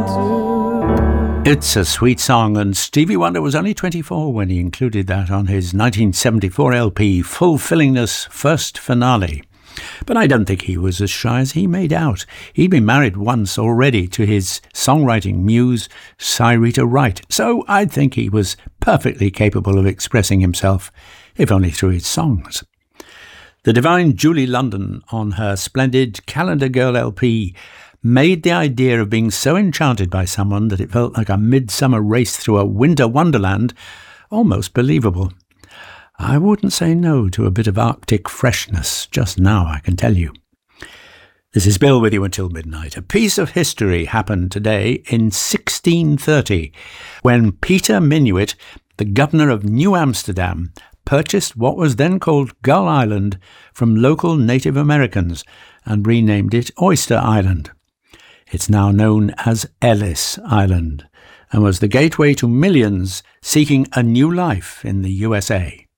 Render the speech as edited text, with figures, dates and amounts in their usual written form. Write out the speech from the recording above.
It's a sweet song, and Stevie Wonder was only 24 when he included that on his 1974 LP, Fulfillingness First Finale. But I don't think he was as shy as he made out. He'd been married once already to his songwriting muse, Syreeta Wright, so I think he was perfectly capable of expressing himself, if only through his songs. The divine Julie London, on her splendid Calendar Girl LP, made the idea of being so enchanted by someone that it felt like a midsummer race through a winter wonderland almost believable. I wouldn't say no to a bit of Arctic freshness just now, I can tell you. This is Bill with you until midnight. A piece of history happened today in 1630 when Peter Minuit, the governor of New Amsterdam, purchased what was then called Gull Island from local Native Americans and renamed it Oyster Island. It's now known as Ellis Island and was the gateway to millions seeking a new life in the USA.